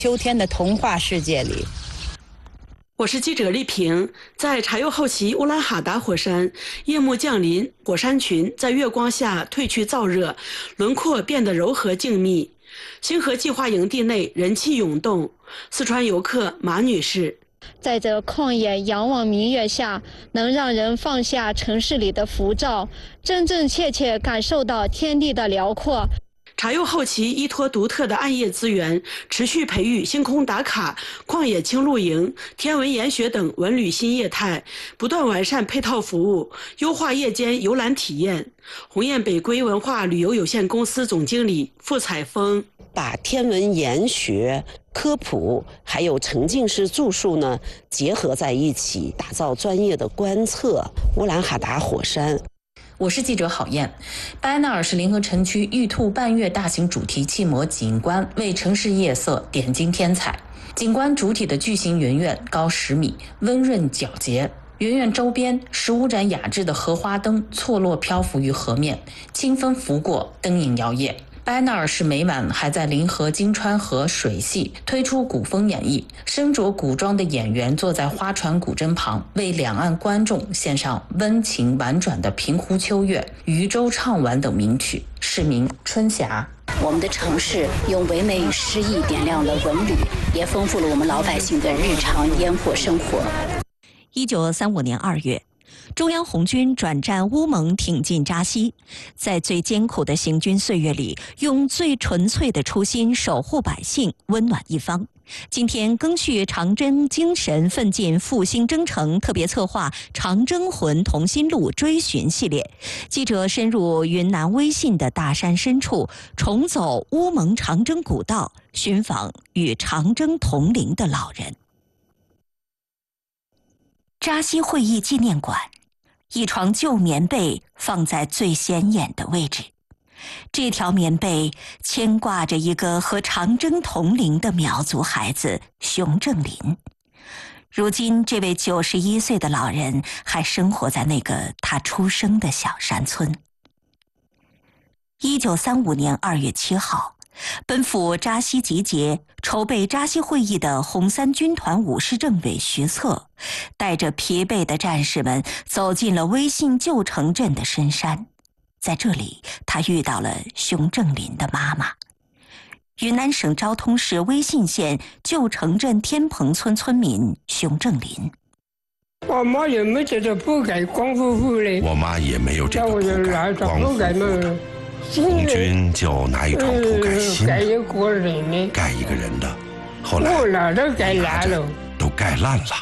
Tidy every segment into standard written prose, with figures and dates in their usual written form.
秋天的童话世界里。 我是记者丽萍。在查尤后旗乌兰哈达火山，夜幕降临，火山群在月光下褪去燥热，轮廓变得柔和静谧。星河计划营地内人气涌动，四川游客马女士。 在这旷野仰望明月下，能让人放下城市里的浮躁，真真切切感受到天地的辽阔。 查尤后旗依托独特的暗夜资源，持续培育星空打卡、旷野轻露营、天文研学等文旅新业态，不断完善配套服务，优化夜间游览体验。鸿雁北归文化旅游有限公司总经理傅彩峰把天文研学、科普还有沉浸式住宿呢结合在一起，打造专业的观测乌兰哈达火山。 我是记者郝燕。巴彦淖尔市临河城区玉兔半月大型主题气膜景观为城市夜色点睛添彩。景观主体的巨型圆圆高10米，温润皎洁。圆圆周边15盏雅致的荷花灯错落漂浮于河面，清风拂过，灯影摇曳。巴彦淖尔市每晚还在临河金川河水系推出古风演绎，身着古装的演员坐在花船古筝旁，为两岸观众献上温情婉转的《平湖秋月》《渔舟唱晚》等名曲。市民春霞。 我们的城市用唯美与诗意点亮了文旅，也丰富了我们老百姓的日常烟火生活。 1935年2月，中央红军转战乌蒙，挺进扎西，在最艰苦的行军岁月里，用最纯粹的初心守护百姓，温暖一方。今天赓续长征精神，奋进复兴征程特别策划长征魂同心路追寻系列，记者深入云南威信的大山深处，重走乌蒙长征古道，寻访与长征同龄的老人。扎西会议纪念馆，一床旧棉被放在最显眼的位置。这条棉被牵挂着一个和长征同龄的苗族孩子熊正林。如今，这位91岁的老人还生活在那个他出生的小山村。1935年2月7号，奔赴扎西集结、筹备扎西会议的红三军团武师政委徐策，带着疲惫的战士们走进了威信旧城镇的深山。在这里，他遇到了熊正林的妈妈，云南省昭通市威信县旧城镇天棚村村民熊正林。 我妈也没觉得不该光复复的， 我妈也没有这个铺盖光复复的。红军就拿一床铺盖新的，盖一个人的，后来都盖烂了，都盖烂了。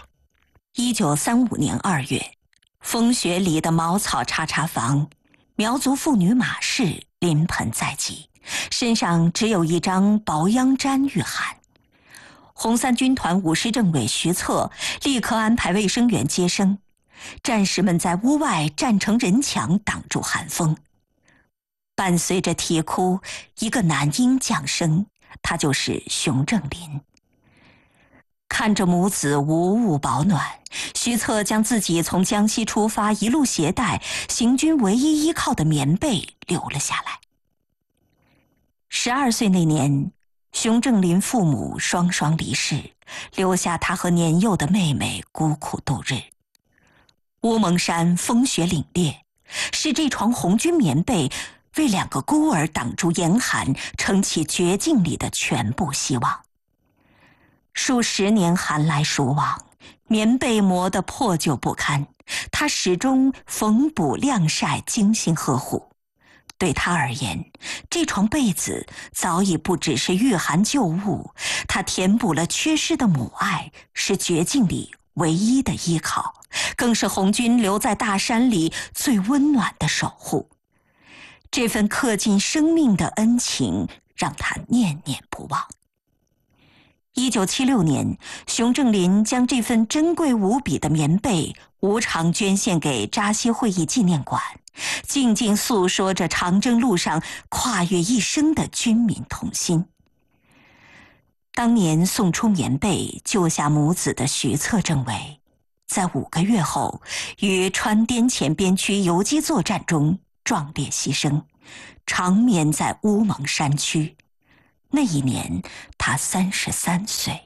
1935年2月，风雪里的茅草叉叉房，苗族妇女马氏临盆在即，身上只有一张薄秧毡御寒。红三军团武师政委徐策立刻安排卫生员接生，战士们在屋外站成人墙挡住寒风。伴随着啼哭，一个男婴降生，他就是熊正林。看着母子无物保暖，徐策将自己从江西出发一路携带行军唯一依靠的棉被留了下来。12岁那年，熊正林父母双双离世，留下他和年幼的妹妹孤苦度日。乌蒙山风雪凛冽，是这床红军棉被为2个孤儿挡住严寒，撑起绝境里的全部希望。数10年寒来暑往，棉被磨得破旧不堪，他始终缝补晾晒，精心呵护。对他而言，这床被子早已不只是御寒旧物，它填补了缺失的母爱，是绝境里唯一的依靠，更是红军留在大山里最温暖的守护。这份刻进生命的恩情让他念念不忘。1976年，熊正林将这份珍贵无比的棉被无偿捐献给扎西会议纪念馆，静静诉说着长征路上跨越一生的军民同心。当年送出棉被救下母子的徐策政委，在5个月后于川滇黔边区游击作战中壮烈牺牲，长眠在乌蒙山区。 那一年他33岁。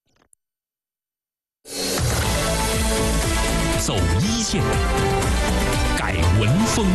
走一线，改文风。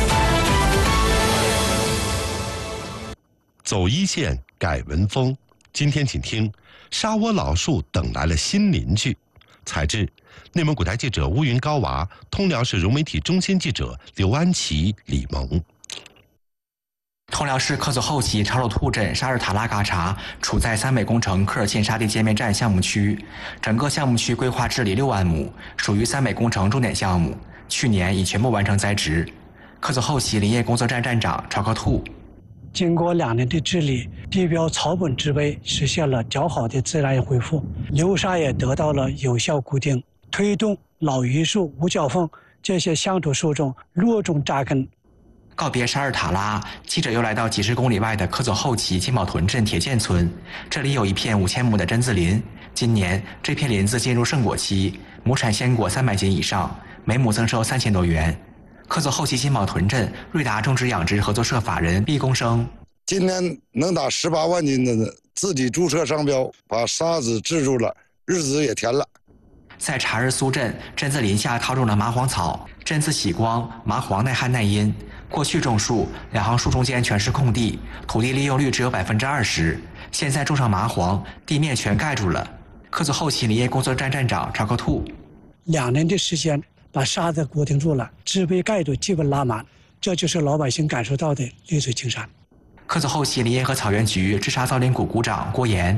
走一线，改文风。今天请听沙窝老树等来了新邻居。采制内蒙古台记者乌云高娃，通辽市融媒体中心记者刘安琪、李萌。 通辽市克族后旗朝首兔镇沙日塔拉嘎查处在三美工程科尔沁沙地界面站项目区，整个项目区规划治理6万亩，属于三美工程重点项目，去年已全部完成栽植。克族后旗林业工作站站长朝克兔。 经过2年的治理，地表草本植被实现了较好的自然恢复，流沙也得到了有效固定，推动老榆树、五角凤这些乡土树种落种扎根。 告别沙日塔拉，记者又来到几十公里外的克族后旗金宝屯镇铁涧村，这里有一片5000亩的榛子林。今年这片林子进入盛果期，亩产鲜果300斤以上，每亩增收3000多元。克族后旗金宝屯镇瑞达种植养殖合作社法人毕公生： 今年能打18万斤的自己注册商标，把沙子治住了，日子也甜了。 在察日苏镇，榛子林下套种了麻黄草，榛子喜光，麻黄耐旱耐阴。过去种树，2行树中间全是空地，土地利用率只有20%。现在种上麻黄，地面全盖住了。克族后旗林业工作站站长朝克兔 ：2年的时间把沙子固定住了，植被盖度基本拉满，这就是老百姓感受到的绿水青山。 克族后旗林业和草原局治沙造林股股长郭岩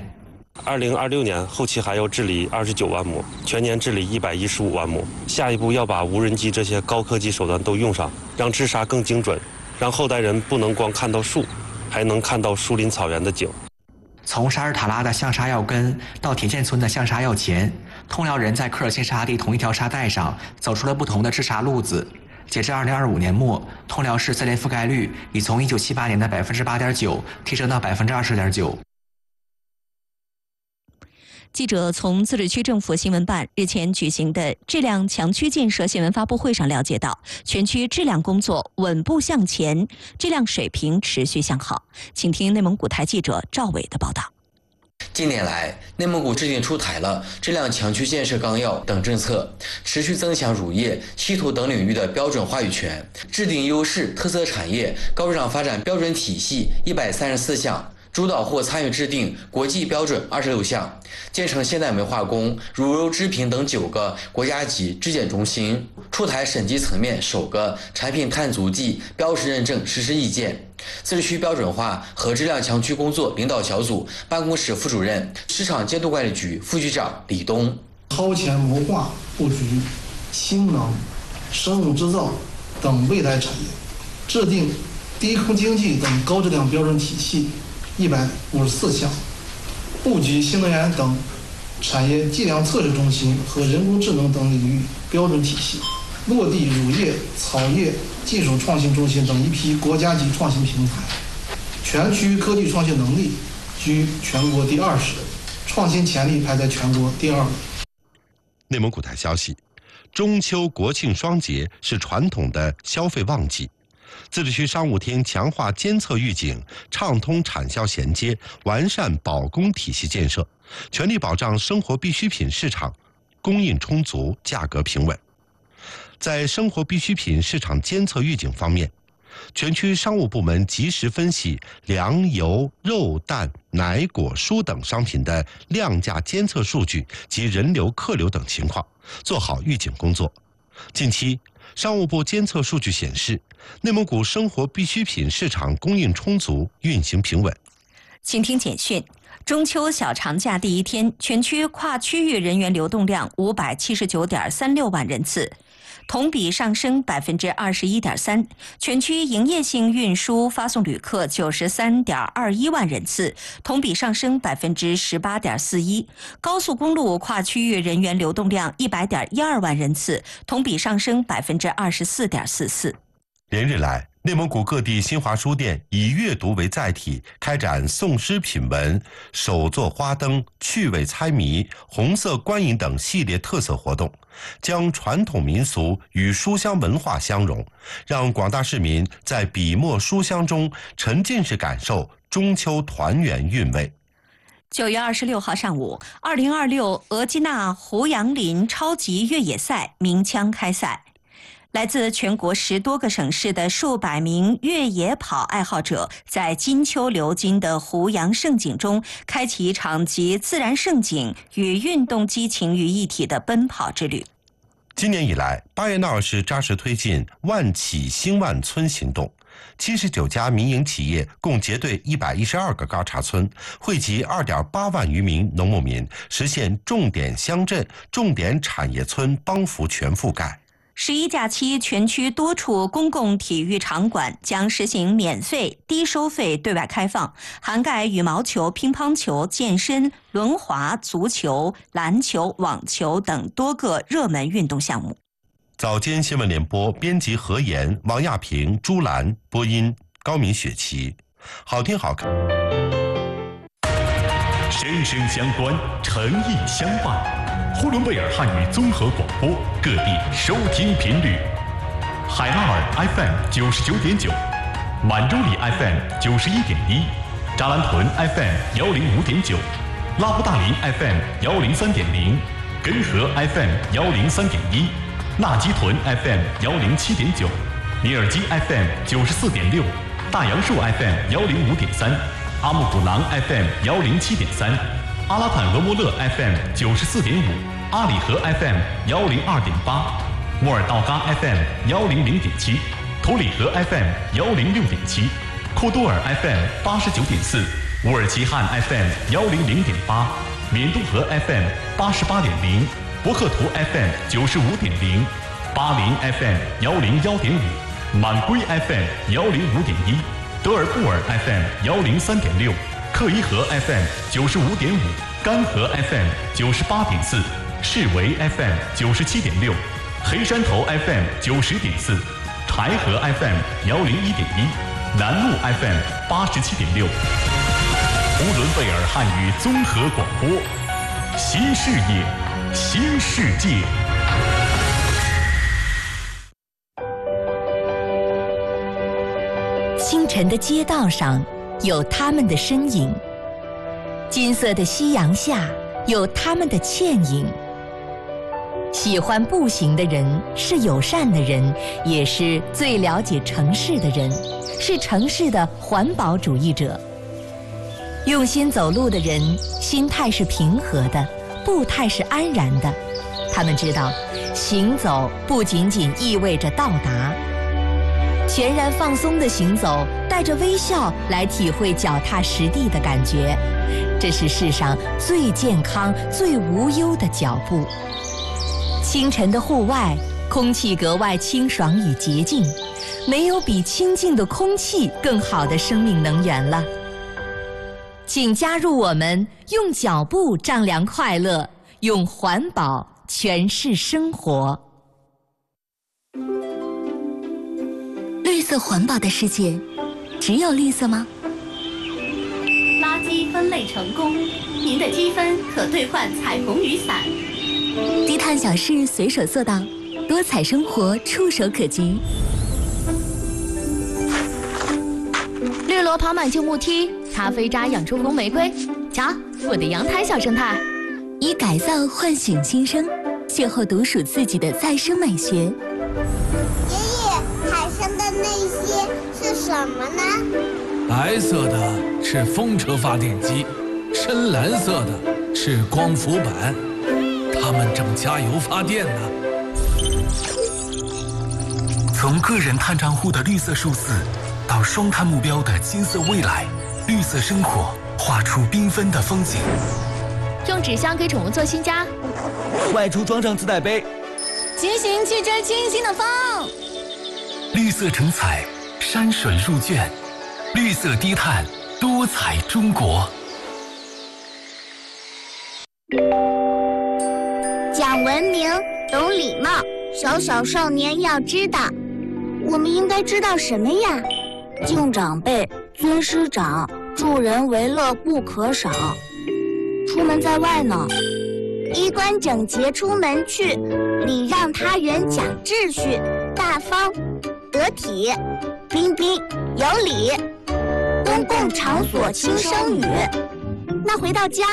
：2026年后期还要治理29万亩，全年治理115万亩。下一步要把无人机这些高科技手段都用上，让治沙更精准，让后代人不能光看到树，还能看到树林草原的景。 从沙日塔拉的象沙要根到铁涧村的象沙要前，通辽人在科尔沁沙地同一条沙带上走出了不同的治沙路子。截至2025年末，通辽市自林覆盖率已从1978年的8.9%提升到20.9%。 记者从自治区政府新闻办日前举行的质量强区建设新闻发布会上了解到，全区质量工作稳步向前，质量水平持续向好。请听内蒙古台记者赵伟的报道。 近年来，内蒙古制定出台了质量强区建设纲要等政策，持续增强乳业、稀土等领域的标准话语权，制定优势特色产业高质量发展标准体系134项。主导或参与制定国际标准26项，建成现代煤化工、乳肉制品等9个国家级质检中心，出台省级层面首个产品碳足迹标识认证实施意见。自治区标准化和质量强区工作领导小组办公室副主任、市场监督管理局副局长李东： 超前谋划布局氢能、生物制造等未来产业，制定低空经济等高质量标准体系154项，布局新能源等产业计量测试中心和人工智能等领域标准体系，落地乳业、草业技术创新中心等一批国家级创新平台，全区科技创新能力居全国第20，创新潜力排在全国第2位。 内蒙古台消息，中秋国庆双节是传统的消费旺季。自治区商务厅强化监测预警，畅通产销衔接，完善保供体系建设，全力保障生活必需品市场供应充足、价格平稳。在生活必需品市场监测预警方面，全区商务部门及时分析粮油、肉蛋、奶果、蔬等商品的量价监测数据及人流、客流等情况，做好预警工作。近期，商务部监测数据显示，内蒙古生活必需品市场供应充足，运行平稳。 请听简讯。中秋小长假第一天，全区跨区域人员流动量579.36万人次，同比上升21.3%，全区营业性运输发送旅客93.21万人次，同比上升18.41%，高速公路跨区域人员流动量100.12万人次，同比上升24.44%。 连日来，内蒙古各地新华书店以阅读为载体，开展诵诗品文、手作花灯、趣味猜谜、红色观影等系列特色活动，将传统民俗与书香文化相融，让广大市民在笔墨书香中沉浸式感受中秋团圆韵味。 9月26号上午，2026额济纳胡杨林超级越野赛鸣枪开赛。来自全国10多个省市的数百名越野跑爱好者，在金秋流金的胡杨胜景中，开启一场集自然胜景与运动激情于一体的奔跑之旅。 今年以来，巴彦淖尔市扎实推进万企兴万村行动，79家民营企业共结对112个嘎查村，惠及2.8万余名农牧民，实现重点乡镇、重点产业村帮扶全覆盖。 11假期，全区多处公共体育场馆将实行免费、低收费对外开放，涵盖羽毛球、乒乓球、健身、轮滑、足球、篮球、网球等多个热门运动项目。 早间新闻联播编辑何岩、王亚平、朱兰，播音高敏、雪琪。好听好看， 声声相关，诚意相伴。呼伦贝尔汉语综合广播各地收听频率：海拉尔 FM 99.9，满洲里 FM 91.1，扎兰屯 FM 105.9，拉布大林 FM 103.0，根河 FM 103.1，纳基屯 FM 107.9，尼尔基 FM 94.6，大杨树 FM 105.3，阿木古囊 FM 107.3。阿拉坦俄莫勒 FM 94.5，阿里河 FM 102.8，莫尔道嘎 FM 100.7，图里河 FM 106.7，库多尔 FM 89.4，乌尔齐汉 FM 100.8，缅都河 FM 88.0，博克图 FM 95.0，巴林 FM 101.5，满归 FM 105.1，德尔布尔 FM 103.6。克伊河 FM 95.5，干河 FM 98.4，士维 FM 97.6，黑山头 FM 90.4，柴河 FM 101.1，南路 FM 87.6。呼伦贝尔汉语综合广播，新视野，新世界。 清晨的街道上有他们的身影，金色的夕阳下有他们的倩影。喜欢步行的人是友善的人，也是最了解城市的人，是城市的环保主义者。用心走路的人，心态是平和的，步态是安然的。他们知道，行走不仅仅意味着到达。全然放松的行走，带着微笑来体会脚踏实地的感觉，这是世上最健康、最无忧的脚步。清晨的户外，空气格外清爽与洁净，没有比清净的空气更好的生命能源了。请加入我们，用脚步丈量快乐，用环保诠释生活。绿色环保的世界，只有绿色吗？ 垃圾分类成功，您的积分可兑换彩虹雨伞。 低碳小事随手做到，多彩生活触手可及。 绿萝跑满旧木梯，咖啡渣养出红玫瑰。瞧，我的阳台小生态。 以改造唤醒新生，邂逅独属自己的再生美学。 爷爷，海上的那些是什么呢？ 白色的是风车发电机，深蓝色的是光伏板，它们正加油发电呢。 从个人碳账户的绿色数字，到双碳目标的金色未来，绿色生活画出缤纷的风景。 用纸箱给宠物做新家， 外出装上自带杯， 骑行去追清新的风。 绿色成彩，山水入卷，绿色低碳，多彩中国。 讲文明，懂礼貌，小小少年要知道。我们应该知道什么呀？敬长辈，尊师长，助人为乐不可少。出门在外呢，衣冠整洁出门去，礼让他人讲秩序，大方得体，彬彬有礼。 公共场所轻声语。那回到家